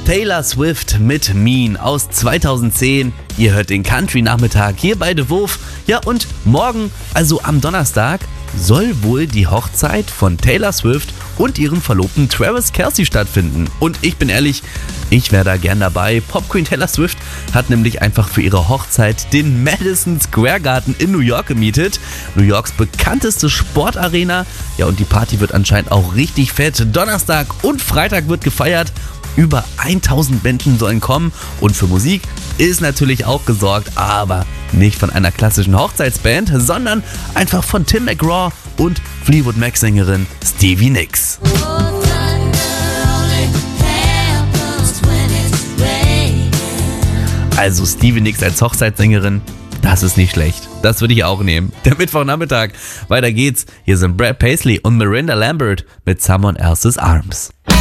Taylor Swift mit Mean aus 2010. Ihr hört den Country-Nachmittag hier bei The Wurf. Ja, und morgen, also am Donnerstag, soll wohl die Hochzeit von Taylor Swift und ihrem Verlobten Travis Kelce stattfinden. Und ich bin ehrlich, ich wäre da gern dabei. Pop Queen Taylor Swift hat nämlich einfach für ihre Hochzeit den Madison Square Garden in New York gemietet. New Yorks bekannteste Sportarena. Ja, und die Party wird anscheinend auch richtig fett. Donnerstag und Freitag wird gefeiert. Über 1000 Menschen sollen kommen und für Musik ist natürlich auch gesorgt, aber nicht von einer klassischen Hochzeitsband, sondern einfach von Tim McGraw und Fleetwood Mac-Sängerin Stevie Nicks. Also Stevie Nicks als Hochzeitssängerin, das ist nicht schlecht. Das würde ich auch nehmen. Der Mittwochnachmittag. Weiter geht's. Hier sind Brad Paisley und Miranda Lambert mit Someone Else's Arms.